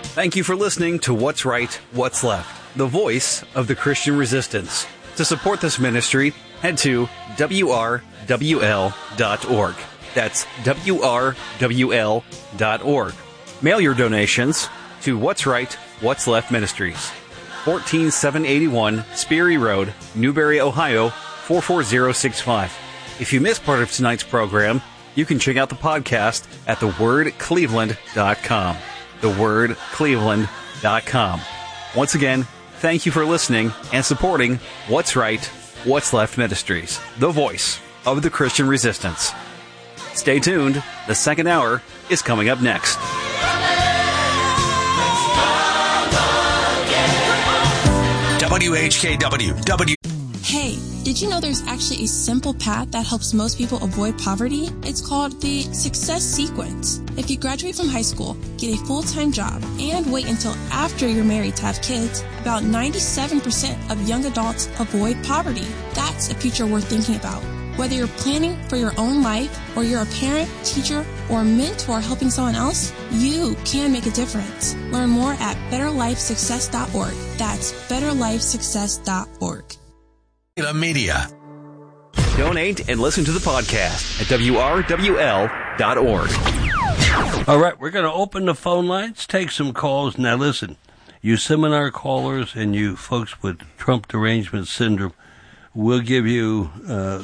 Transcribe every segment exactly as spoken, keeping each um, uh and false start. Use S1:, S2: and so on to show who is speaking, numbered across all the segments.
S1: Thank you for listening to What's Right, What's Left, the voice of the Christian resistance. To support this ministry, head to W R W L dot org. That's W R W L dot org. Mail your donations to What's Right, What's Left Ministries, fourteen seven eighty-one Sperry Road, Newberry, Ohio, four four zero six five. If you missed part of tonight's program, you can check out the podcast at the word cleveland dot com. the word cleveland dot com. Once again, thank you for listening and supporting What's Right, What's Left Ministries, the voice of the Christian resistance. Stay tuned. The second hour is coming up next.
S2: W H K W. W.
S3: Hey, did you know there's actually a simple path that helps most people avoid poverty? It's called the Success Sequence. If you graduate from high school, get a full-time job, and wait until after you're married to have kids, about ninety-seven percent of young adults avoid poverty. That's a future worth thinking about. Whether you're planning for your own life, or you're a parent, teacher, or mentor helping someone else, you can make a difference. Learn more at better life success dot org. That's better life success dot org.
S2: Media.
S1: Donate and listen to the podcast at W R W L dot org.
S4: All right, we're going to open the phone lines, take some calls. Now listen, you seminar callers and you folks with Trump derangement syndrome, we'll give you, uh,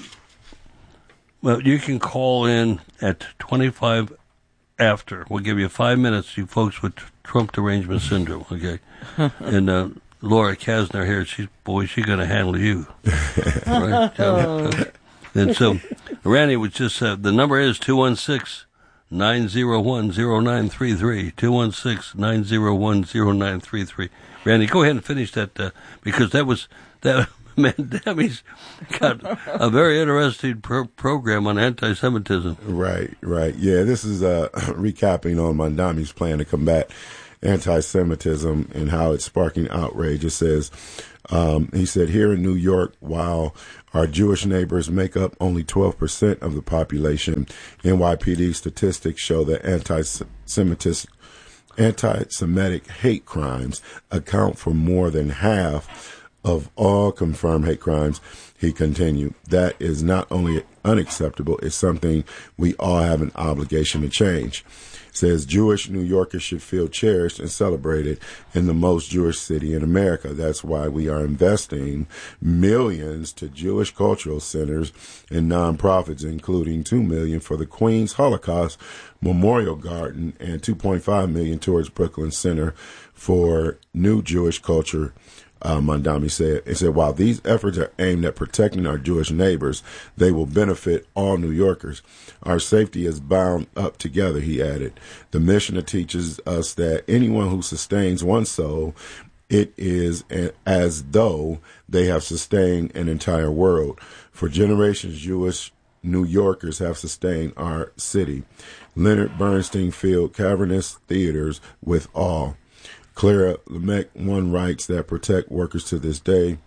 S4: well, you can call in at twenty-five after. We'll give you five minutes, you folks with Trump derangement syndrome, okay? And uh, Laura Kasner here, she's, boy, she's going to handle you. Right? Okay. And so, Randy was just, uh, the number is two one six, nine zero one, zero nine three three, two one six, nine zero one, zero nine three three. Randy, go ahead and finish that, uh, because that was, that, Mandami's got a very interesting pro- program on anti-Semitism.
S5: Right, right. Yeah, this is uh, recapping on Mandami's plan to combat anti-Semitism and how it's sparking outrage. It says, um, he said, here in New York, while our Jewish neighbors make up only twelve percent of the population, N Y P D statistics show that anti-Semitic, anti-Semitic hate crimes account for more than half of all confirmed hate crimes. He continued, that is not only unacceptable, it's something we all have an obligation to change. Says Jewish New Yorkers should feel cherished and celebrated in the most Jewish city in America. That's why we are investing millions to Jewish cultural centers and nonprofits, including two million dollars for the Queens Holocaust Memorial Garden and two point five million dollars towards Brooklyn Center for New Jewish Culture. Uh, Mandami said, he said, while these efforts are aimed at protecting our Jewish neighbors, they will benefit all New Yorkers. Our safety is bound up together, he added. The mission teaches us that anyone who sustains one soul, it is a, as though they have sustained an entire world. For generations, Jewish New Yorkers have sustained our city. Leonard Bernstein filled cavernous theaters with awe. Clara Lemec, one writes that protect workers to this day.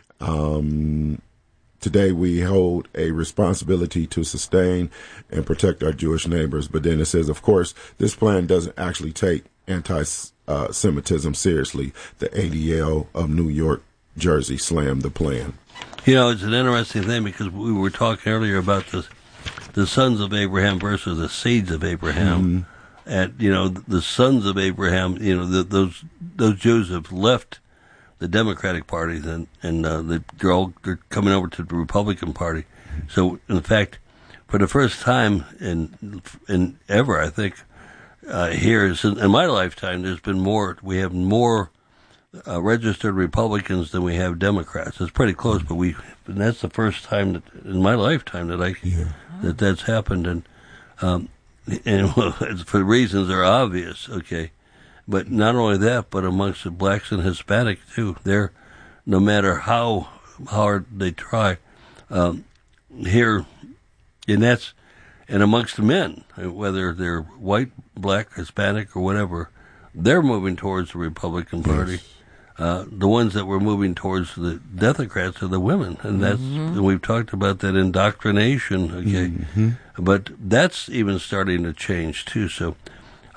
S5: Um, today we hold a responsibility to sustain and protect our Jewish neighbors. But then it says, of course, this plan doesn't actually take anti-Semitism seriously. The A D L of New York, Jersey slammed the plan.
S4: You know, it's an interesting thing because we were talking earlier about the, the sons of Abraham versus the seeds of Abraham. Mm-hmm. At, you know, the sons of Abraham, you know, the, those those Jews have left the Democratic Party, and and uh, they're all they're coming over to the Republican Party. So, in fact, for the first time in in ever, I think uh, here in my lifetime, there's been more. We have more uh, registered Republicans than we have Democrats. It's pretty close, but we and that's the first time that in my lifetime that I yeah. that that's happened, and. Um, And well, for reasons that are obvious, okay. But not only that, but amongst the blacks and Hispanic too. They're, no matter how hard they try, um, here, and that's, and amongst the men, whether they're white, black, Hispanic, or whatever, they're moving towards the Republican Party. Yes. Uh, the ones that were moving towards the Democrats are the women, and that's mm-hmm. and we've talked about that indoctrination. Okay, mm-hmm. but that's even starting to change too. So,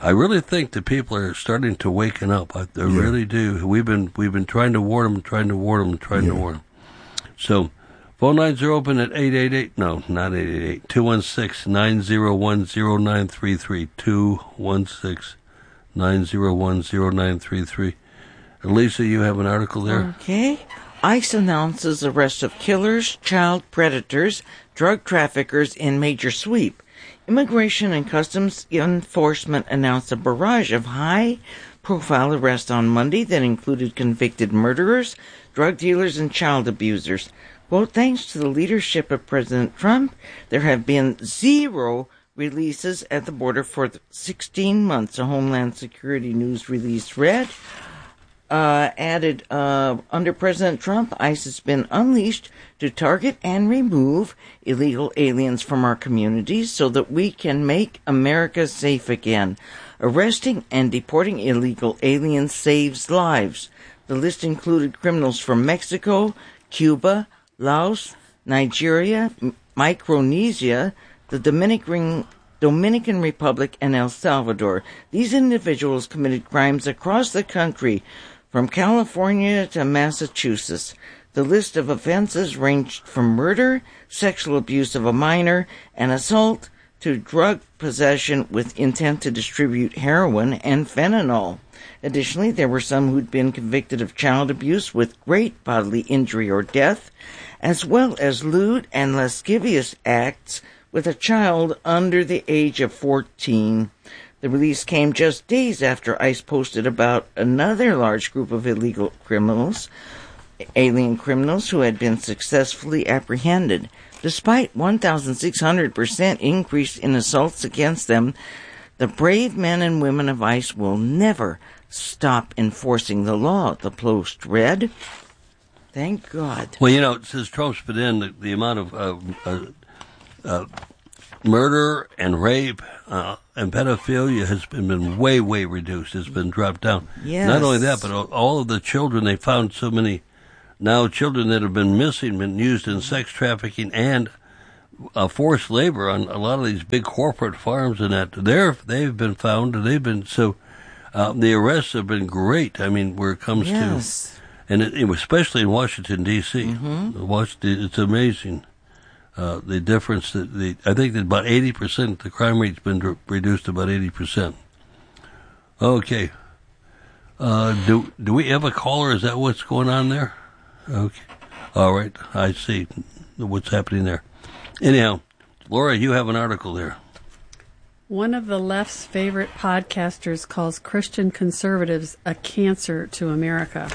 S4: I really think the people are starting to waken up. I, I
S5: Yeah.
S4: really do. We've been we've been trying to warn them, trying to warn them, trying to
S5: Yeah.
S4: warn them. So, phone lines are open at eight eight eight. No, not eight eight eight. two one six, nine zero one, zero nine three three. two one six, nine zero one, zero nine three three. Lisa, you have an article there.
S6: Okay. ICE announces arrest of killers, child predators, drug traffickers in major sweep. Immigration and Customs Enforcement announced a barrage of high-profile arrests on Monday that included convicted murderers, drug dealers, and child abusers. Quote, thanks to the leadership of President Trump, there have been zero releases at the border for sixteen months, a Homeland Security news release read. Uh, added, uh, under President Trump, ICE has been unleashed to target and remove illegal aliens from our communities so that we can make America safe again. Arresting and deporting illegal aliens saves lives. The list included criminals from Mexico, Cuba, Laos, Nigeria, Micronesia, the Dominican Dominican Republic, and El Salvador. These individuals committed crimes across the country, from California to Massachusetts. The list of offenses ranged from murder, sexual abuse of a minor, and assault to drug possession with intent to distribute heroin and fentanyl. Additionally, there were some who'd been convicted of child abuse with great bodily injury or death, as well as lewd and lascivious acts with a child under the age of fourteen. The release came just days after ICE posted about another large group of illegal criminals, alien criminals, who had been successfully apprehended. Despite one thousand six hundred percent increase in assaults against them, the brave men and women of ICE will never stop enforcing the law, the Post read. Thank God.
S4: Well, you know, since Trump's been in, the, the amount of uh, uh, uh, murder and rape uh, and pedophilia has been, been way, way reduced. It's been dropped down.
S6: Yes.
S4: Not only that, but all, all of the children, they found so many now children that have been missing, been used in sex trafficking and uh, forced labor on a lot of these big corporate farms and that. They're, they've been found, and they've been, so uh, the arrests have been great. I mean, where it comes
S6: Yes.
S4: to, and it, it, especially in Washington, D C Mm-hmm. Washington, it's amazing. Uh, the difference that the, I think that about eighty percent, the crime rate's been re- reduced to about eighty percent. Okay. Uh, do, do we have a caller? Is that what's going on there? Okay. All right. I see what's happening there. Anyhow, Laura, you have an article there.
S7: One of the left's favorite podcasters calls Christian conservatives a cancer to America.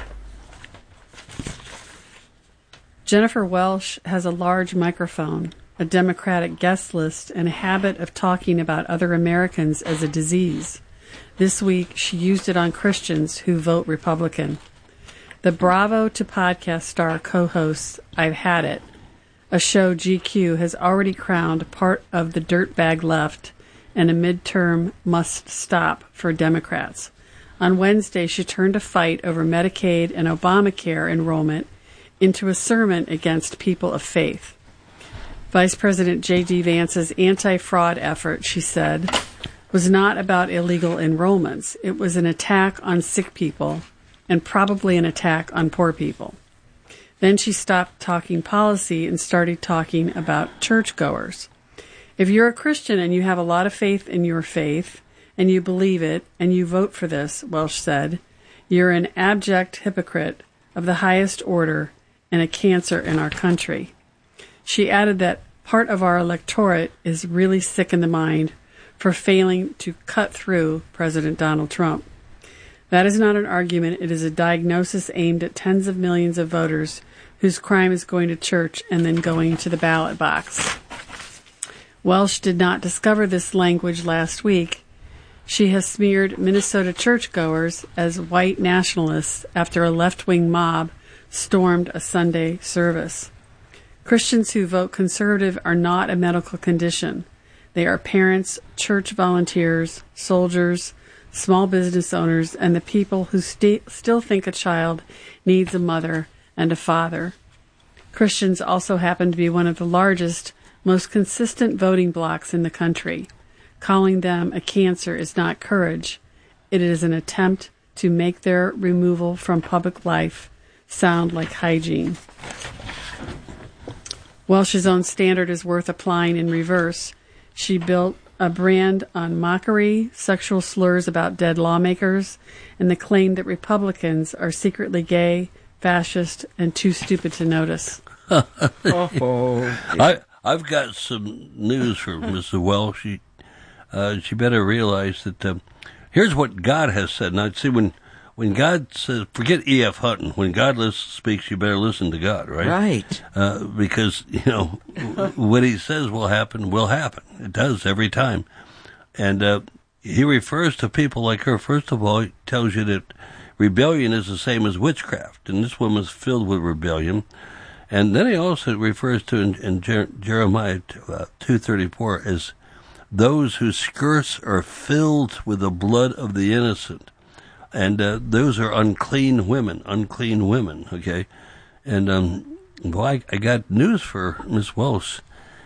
S7: Jennifer Welsh has a large microphone, a Democratic guest list, and a habit of talking about other Americans as a disease. This week, she used it on Christians who vote Republican. The Bravo to Podcast star co-hosts I've Had It, a show G Q has already crowned part of the dirtbag left and a midterm must stop for Democrats. On Wednesday, she turned a fight over Medicaid and Obamacare enrollment into a sermon against people of faith. Vice President J D. Vance's anti-fraud effort, she said, was not about illegal enrollments. It was an attack on sick people and probably an attack on poor people. Then she stopped talking policy and started talking about churchgoers. If you're a Christian and you have a lot of faith in your faith, and you believe it, and you vote for this, Welsh said, you're an abject hypocrite of the highest order and a cancer in our country. She added that part of our electorate is really sick in the mind for failing to cut through President Donald Trump. That is not an argument. It is a diagnosis aimed at tens of millions of voters whose crime is going to church and then going to the ballot box. Welsh did not discover this language last week. She has smeared Minnesota churchgoers as white nationalists after a left-wing mob stormed a Sunday service. Christians who vote conservative are not a medical condition. They are parents, church volunteers, soldiers, small business owners, and the people who st- still think a child needs a mother and a father. Christians also happen to be one of the largest, most consistent voting blocs in the country. Calling them a cancer is not courage. It is an attempt to make their removal from public life sound like hygiene. Welsh's own standard is worth applying in reverse. She built a brand on mockery, sexual slurs about dead lawmakers, and the claim that Republicans are secretly gay, fascist, and too stupid to notice.
S6: Oh,
S4: I, I've got some news for Missus Welsh. She, uh, she better realize that uh, here's what God has said. Now, see, when when God says, forget E F. Hutton, when God speaks, you better listen to God, right?
S6: Right.
S4: Uh, because, you know, what he says will happen, will happen. It does every time. And uh, he refers to people like her. First of all, he tells you that rebellion is the same as witchcraft, and this woman's filled with rebellion. And then he also refers to in, in Jer- Jeremiah uh, two thirty-four as those whose skirts are filled with the blood of the innocent. And uh, those are unclean women, unclean women, okay? And, um, well, I, I got news for Miss Welsh.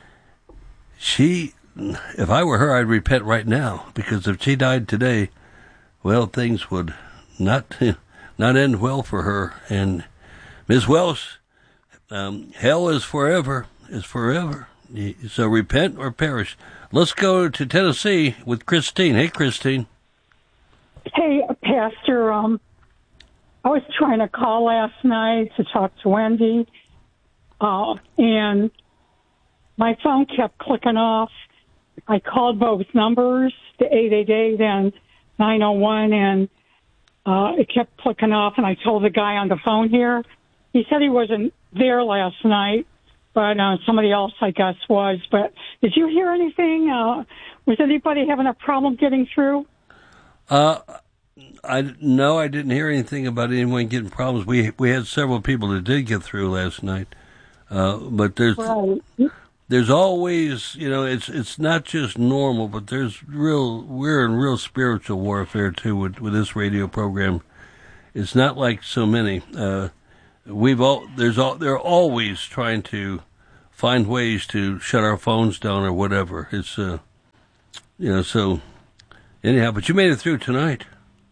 S4: She, if I were her, I'd repent right now, because if she died today, well, things would not not end well for her. And Miss Welsh, um, hell is forever, is forever. So repent or perish. Let's go to Tennessee with Christine. Hey, Christine.
S8: Hey, Pastor, um, I was trying to call last night to talk to Wendy, uh, and my phone kept clicking off. I called both numbers, the eight eight eight and nine oh one, and uh, it kept clicking off, and I told the guy on the phone here. He said he wasn't there last night, but uh, somebody else, I guess, was. But did you hear anything? Uh, was anybody having a problem getting through?
S4: Uh, I no, I didn't hear anything about anyone getting problems. We we had several people that did get through last night, uh, but there's
S8: Right.
S4: there's always, you know, it's it's not just normal, but there's real. We're in real spiritual warfare too with with this radio program. It's not like so many. Uh, we've all there's all they're always trying to find ways to shut our phones down or whatever. It's uh, you know so. Anyhow, but you made it through tonight.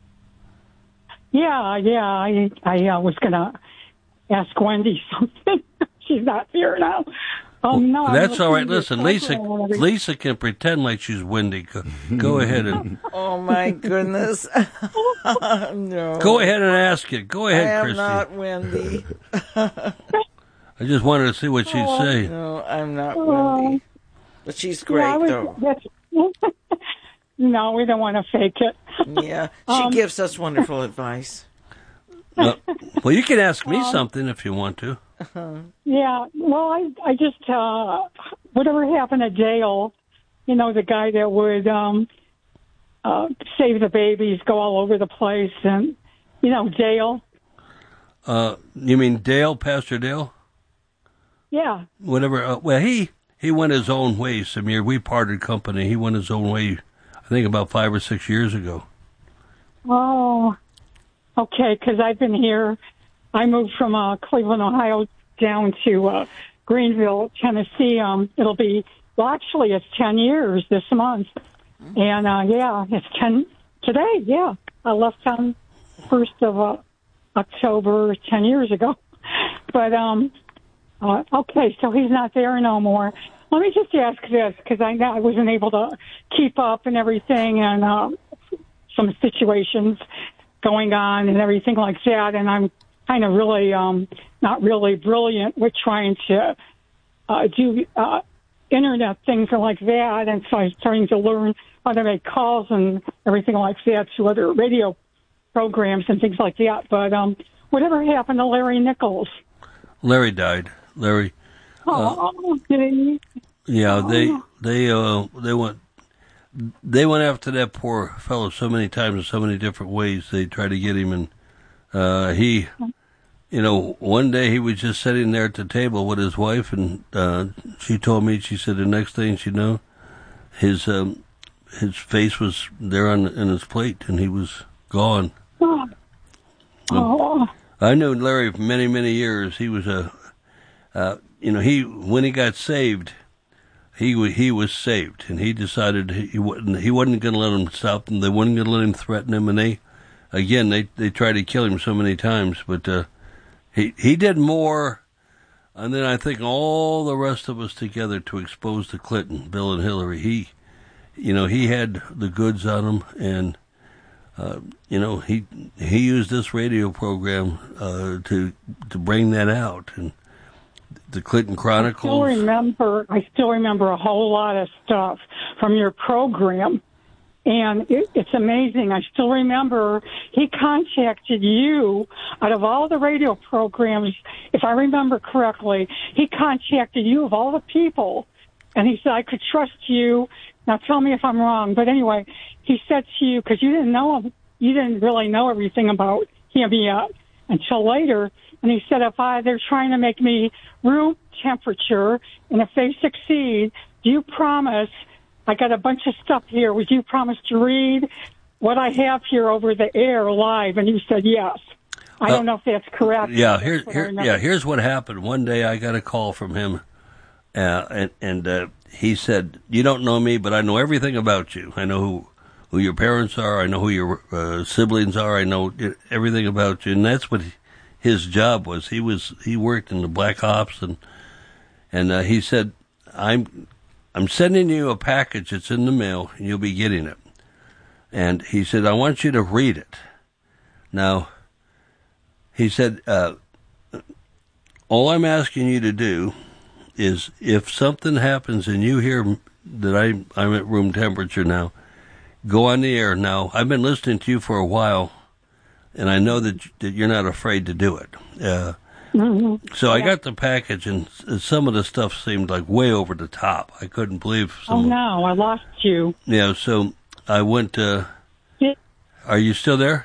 S8: Yeah, yeah. I I uh, was going to ask Wendy something. She's not here now. Um, no,
S4: well, that's all right.
S8: listening to
S4: Listen,
S8: your
S4: Lisa.
S8: program.
S4: Lisa can pretend like she's Wendy. Go, go ahead and
S6: Oh, my goodness. No.
S4: go ahead and ask it. Go
S6: I
S4: ahead,
S6: am
S4: Christy.
S6: not Wendy.
S4: I just wanted to see what she'd say.
S6: No, I'm not Wendy. But she's great,
S8: Yeah, I was-
S6: though.
S8: that's- No, we don't want to fake it.
S6: Yeah, she
S8: Um,
S6: gives us wonderful advice.
S4: Uh, well, you can ask me something if you want to.
S8: Yeah, well, I I just uh, whatever happened to Dale, you know, the guy that would um, uh, save the babies, go all over the place, and you know, Dale.
S4: Uh, you mean Dale, Pastor Dale?
S8: Yeah,
S4: Whatever. Uh, well, he he went his own way, Samir. We parted company. He went his own way. I think about five or six years ago.
S8: oh, okay, because I've been here. I moved from uh, Cleveland, Ohio, down to uh, Greenville, Tennessee. Um, it'll be, well, actually, it's ten years this month. And, uh, yeah, it's ten today, yeah. I left on first of uh, October ten years ago. But, um, uh, okay, so he's not there no more. Let me just ask this, because I, I wasn't able to keep up and everything, and uh, some situations going on and everything like that, and I'm kind of really um, not really brilliant with trying to uh, do uh, internet things like that, and so I'm starting to learn how to make calls and everything like that to other radio programs and things like that. But um, whatever happened to Larry Nichols?
S4: Larry died. Larry.
S8: Oh, did he?
S4: Yeah, they they uh they went they went after that poor fellow so many times in so many different ways. They tried to get him, and uh, he, you know, one day he was just sitting there at the table with his wife, and uh, she told me, she said the next thing she know, his um, his face was there on in his plate, and he was gone.
S8: Oh. Oh.
S4: I knew Larry for many many years. He was a, uh, you know, he when he got saved. he wa- he was saved, and he decided he wasn't he wasn't going to let them stop them. They weren't going to let him threaten him, and they again they they tried to kill him so many times, but uh, he he did more. And then I think all the rest of us together to expose the Clinton, Bill and Hillary. He, you know, he had the goods on him, and uh, you know he he used this radio program uh, to to bring that out. And the Clinton Chronicles.
S8: I still remember. I still remember a whole lot of stuff from your program, and it, it's amazing. I still remember he contacted you out of all the radio programs. If I remember correctly, he contacted you of all the people, and he said I could trust you. Now tell me if I'm wrong, but anyway, he said to you because you didn't know him, you didn't really know everything about him yet until later. And he said, if I, they're trying to make me room temperature, and if they succeed, do you promise, I got a bunch of stuff here, would you promise to read what I have here over the air live? And you said yes. I don't know if that's correct.
S4: Yeah, here, here, yeah. Here's what happened. One day I got a call from him, uh, and, and uh, he said, you don't know me, but I know everything about you. I know who, who your parents are. I know who your uh, siblings are. I know everything about you. And that's what he, his job was. He was he worked in the Black Ops, and and uh, he said, I'm I'm sending you a package. It's in the mail, and you'll be getting it. And he said, I want you to read it. Now, he said, uh, all I'm asking you to do is if something happens and you hear that I, I'm at room temperature now, go on the air. Now, I've been listening to you for a while, and I know that, that you're not afraid to do it. Uh, mm-hmm. So yeah. I got the package, and some of the stuff seemed like way over the top. I couldn't believe some.
S8: Oh, no, I lost you.
S4: Yeah, so I went, uh, yeah. Are you still there?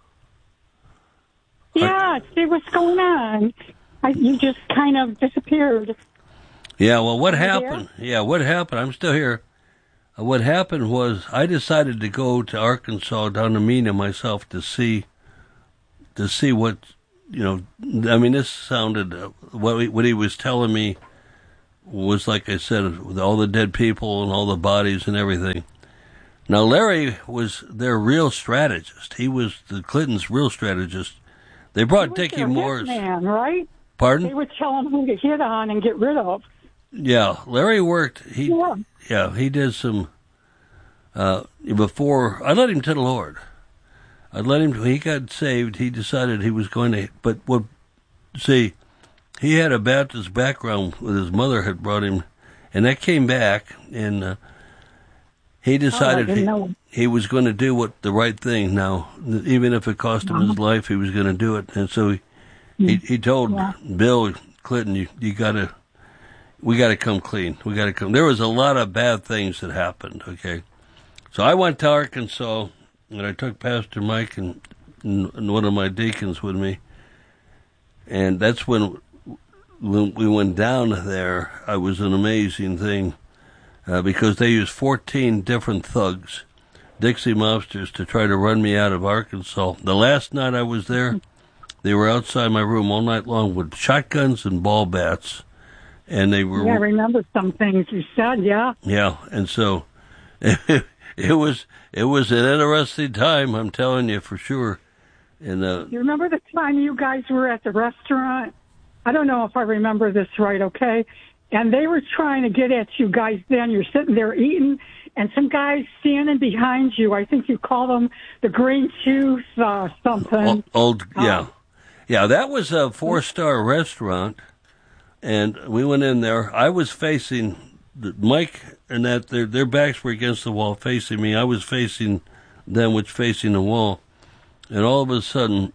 S8: Yeah, see what's going on. I, you just kind of disappeared.
S4: Yeah, well, what
S8: Are
S4: happened? Yeah, what happened? I'm still here. Uh, what happened was I decided to go to Arkansas, down to Mena myself, to see, to see what, you know, I mean, this sounded, uh, what, he, what he was telling me was, like I said, with all the dead people and all the bodies and everything. Now, Larry was their real strategist. He was the Clintons' real strategist. They brought Dickie Moore's.
S8: Man, right?
S4: Pardon?
S8: They would tell him who to hit on and get rid of.
S4: Yeah, Larry worked. He,
S8: yeah.
S4: yeah, he did some. Uh, before I led him to the Lord, I let him. He got saved. He decided he was going to. But what? See, he had a Baptist background. With his mother had brought him, and that came back, and uh, he decided
S8: oh,
S4: he, he was going to do what the right thing. Now, even if it cost him uh-huh. his life, he was going to do it. And so he he, he told yeah. Bill Clinton, "You you got to." We got to come clean. We got to come. There was a lot of bad things that happened, okay? So I went to Arkansas, and I took Pastor Mike and, and one of my deacons with me. And that's when, when we went down there. It was an amazing thing uh, because they used fourteen different thugs, Dixie mobsters, to try to run me out of Arkansas. The last night I was there, they were outside my room all night long with shotguns and ball bats. And they were.
S8: Yeah, I remember some things you said. Yeah.
S4: Yeah, and so it, it was it was an interesting time. I'm telling you for sure. And uh,
S8: you remember the time you guys were at the restaurant? I don't know if I remember this right. Okay, and they were trying to get at you guys. Then you're sitting there eating, and some guys standing behind you. I think you call them the Green Tooth uh, something.
S4: Old, old yeah, um, yeah. That was a four star restaurant. And we went in there. I was facing Mike and that their their backs were against the wall, facing me. I was facing them, which facing the wall. And all of a sudden,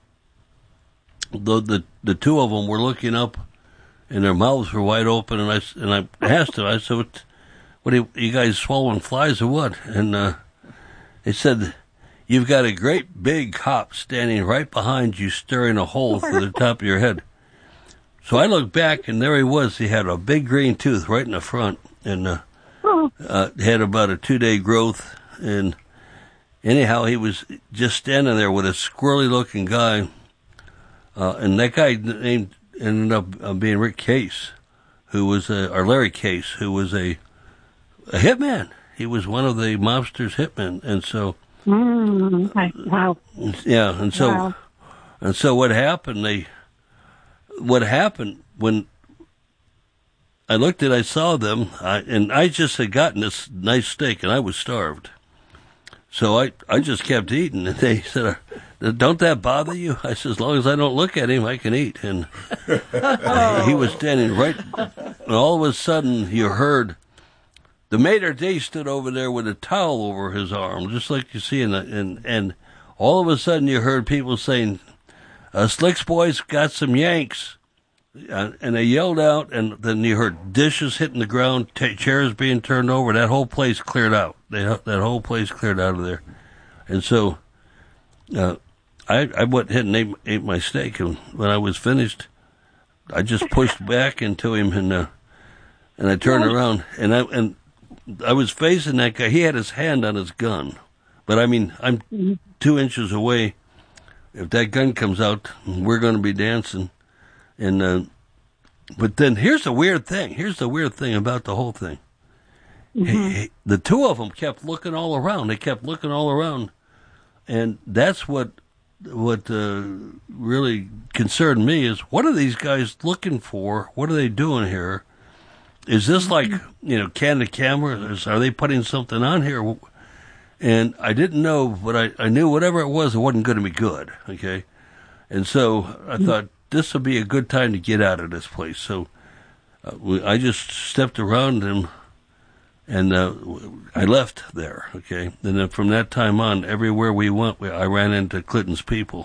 S4: the the the two of them were looking up, and their mouths were wide open. And I and I asked them, I said, "What, what are you, you guys swallowing flies or what?" And uh, they said, "You've got a great big cop standing right behind you, stirring a hole through the top of your head." So I looked back, and there he was. He had a big green tooth right in the front, and uh, uh, had about a two-day growth. And anyhow, he was just standing there with a squirrely-looking guy. Uh, and that guy named ended up uh, being Rick Case, who was a, or Larry Case, who was a a hitman. He was one of the mobsters' hitmen, and so.
S8: Mm, I, wow.
S4: Yeah, and so,
S8: wow.
S4: and so what happened? They, what happened when I looked at, I saw them, I, and I just had gotten this nice steak, and I was starved. So I, I just kept eating, and they said, "Don't that bother you?" I said, "As long as I don't look at him, I can eat." And uh, he was standing right, and all of a sudden you heard. The maitre d' stood over there with a towel over his arm, just like you see in the, and, and all of a sudden you heard people saying, uh, Slick's boys got some Yanks. Uh, and they yelled out, and then you heard dishes hitting the ground, t- chairs being turned over. That whole place cleared out. They, that whole place cleared out of there. And so uh, I, I went ahead and ate, ate my steak, and when I was finished, I just pushed back into him, and uh, and I turned around, and I and I was facing that guy. He had his hand on his gun. But, I mean, I'm two inches away. If that gun comes out, we're going to be dancing. And uh, But then here's the weird thing. Here's the weird thing about the whole thing. Mm-hmm. He, he, the two of them kept looking all around. They kept looking all around. And that's what what uh, really concerned me is, what are these guys looking for? What are they doing here? Is this like, you know, candid cameras? Are they putting something on here? And I didn't know, but I, I knew whatever it was, it wasn't going to be good, okay? And so I thought, this would be a good time to get out of this place. So uh, we, I just stepped around him, and uh, I left there, okay? And then from that time on, everywhere we went, we, I ran into Clinton's people.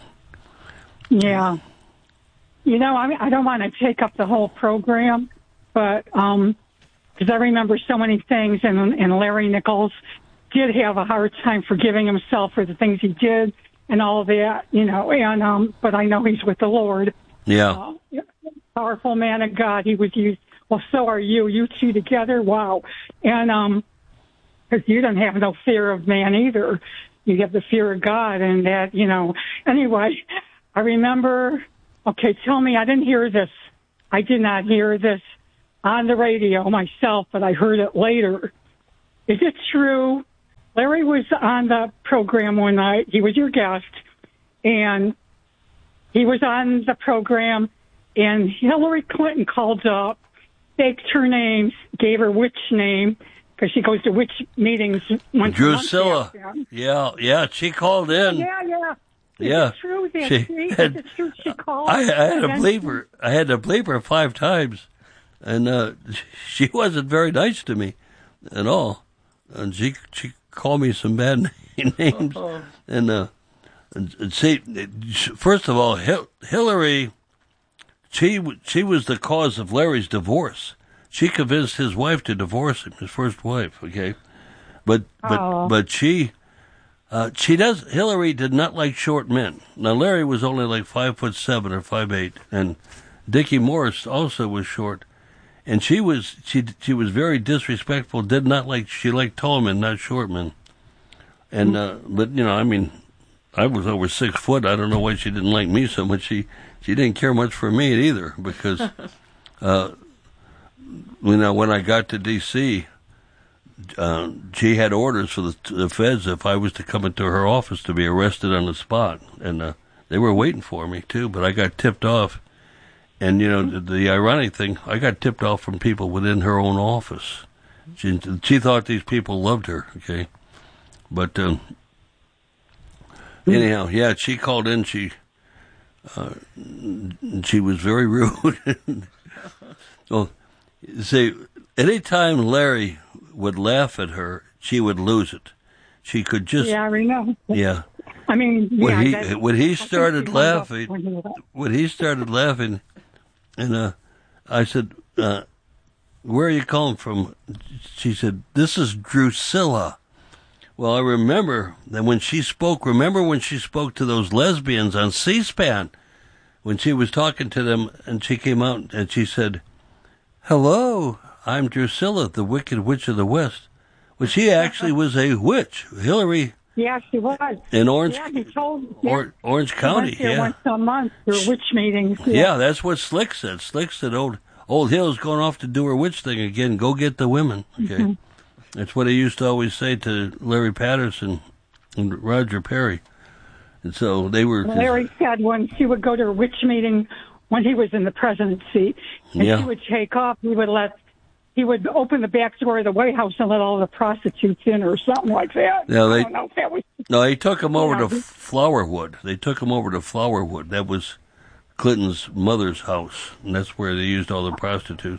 S8: Yeah. You know, I, I don't want to take up the whole program, but um, because I remember so many things, and, and Larry Nichols did have a hard time forgiving himself for the things he did and all of that, you know, and um, but I know he's with the Lord.
S4: Yeah.
S8: Uh, powerful man of God. He was used. Well, so are you. You two together. Wow. And um, because you don't have no fear of man either. You have the fear of God, and that, you know. Anyway, I remember. Okay, tell me. I didn't hear this. I did not hear this on the radio myself, but I heard it later. Is it true? Larry was on the program one night. He was your guest, and he was on the program, and Hillary Clinton called up, faked her name, gave her witch name, because she goes to witch meetings once
S4: Drusilla.
S8: a month.
S4: Yeah, yeah, she called in.
S8: Yeah, yeah. Is
S4: yeah.
S8: it true that
S4: she,
S8: she,
S4: had,
S8: is it true she called?
S4: I, I had to
S8: and
S4: bleep her. I had to bleep her five times, and uh, she wasn't very nice to me at all. And she she called me some bad names, uh-huh. and uh, and, and see, first of all, Hil- Hillary, she she was the cause of Larry's divorce. She convinced his wife to divorce him, his first wife. Okay, but but
S8: oh.
S4: but she. Uh, she does. Hillary did not like short men. Now Larry was only like five foot seven or five eight, and Dickie Morris also was short. And she was she she was very disrespectful. Did not like she liked tall men, not short men. And uh, but you know, I mean, I was over six foot. I don't know why she didn't like me so much. She she didn't care much for me either, because uh, you know, when I got to D C, Uh, she had orders for the, the feds if I was to come into her office to be arrested on the spot, and uh, they were waiting for me too. But I got tipped off, and you know the, the ironic thing, I got tipped off from people within her own office. She she thought these people loved her, okay, but um, anyhow, yeah, she called in. She uh, she was very rude. Well, see, anytime Larry would laugh at her, she would lose it. She could just
S8: yeah, I know.
S4: Yeah.
S8: I mean, yeah,
S4: when he
S8: that,
S4: when he started laughing,
S8: when,
S4: when he started laughing, and uh, I said, uh, "Where are you calling from?" She said, "This is Drusilla." Well, I remember that when she spoke. Remember when she spoke to those lesbians on C-SPAN, when she was talking to them, and she came out and she said, "Hello, I'm Drusilla, the Wicked Witch of the West." Well, she actually was a witch. Hillary.
S8: Yeah, she was.
S4: In Orange,
S8: yeah, he told, yeah.
S4: or, Orange County.
S8: Went there
S4: yeah.
S8: once a month for witch meetings.
S4: Yeah.
S8: Yeah.
S4: yeah, that's what Slick said. Slick said, old, old Hill's going off to do her witch thing again. Go get the women. Okay. That's what he used to always say to Larry Patterson and Roger Perry. And so they were...
S8: Larry said when she would go to a witch meeting when he was in the presidency, and
S4: Yeah.
S8: she would take off, he would let... He would open the back door of the White House and let all the prostitutes in or something like that.
S4: Yeah, they-
S8: I don't know if that was...
S4: No, they took him over
S8: Yeah.
S4: to Flowerwood. They took him over to Flowerwood. That was Clinton's mother's house, and that's where they used all the prostitutes.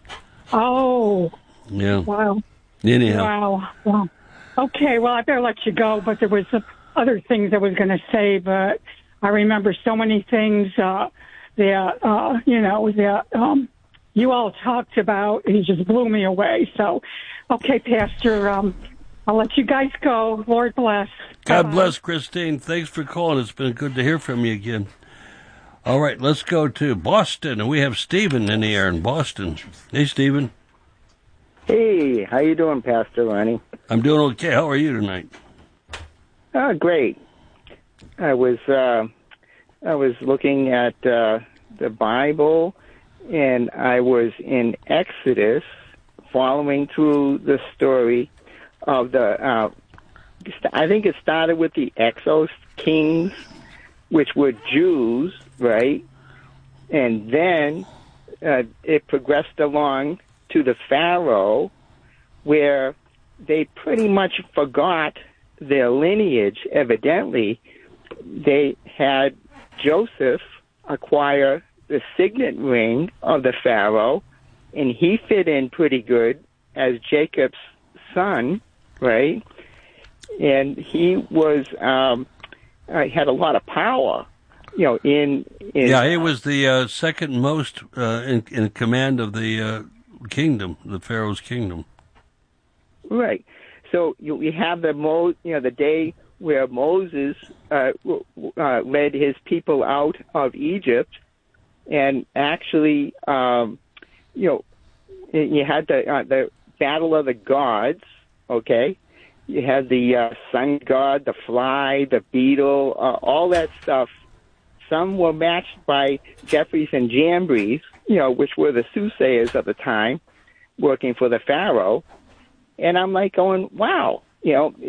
S8: Oh,
S4: Yeah.
S8: wow.
S4: Anyhow,
S8: Wow. Wow. Okay, well, I better let you go, but there was some other things I was going to say, but I remember so many things uh, that, uh, you know, that um, you all talked about, and it just blew me away. So, okay, Pastor, um, I'll let you guys go. Lord bless.
S4: God
S8: Bye-bye.
S4: bless, Christine. Thanks for calling. It's been good to hear from you again. All right, let's go to Boston, and we have Stephen in the air in Boston. Hey, Stephen.
S9: Hey, how you doing, Pastor Ronnie?
S4: I'm doing okay. How are you tonight?
S9: Oh, great. I was uh, I was looking at uh, the Bible, and I was in Exodus, following through the story of the. Uh, I think it started with the Exos kings, which were Jews, right? And then uh, it progressed along to the Pharaoh, where they pretty much forgot their lineage. Evidently, they had Joseph acquire the signet ring of the Pharaoh, and he fit in pretty good as Jacob's son, right? And he was um, uh, had a lot of power, you know. In, in
S4: Yeah, he was the uh, second most uh, in, in command of the uh, kingdom, the Pharaoh's kingdom.
S9: Right. So you, you have the Mo, you know, the day where Moses uh, uh, led his people out of Egypt, and actually, um, you know, you had the uh, the battle of the gods. Okay, you had the uh, sun god, the fly, the beetle, uh, all that stuff. Some were matched by Jeffries and Jambres, you know, which were the soothsayers of the time, working for the Pharaoh. And I'm like going, wow, you know,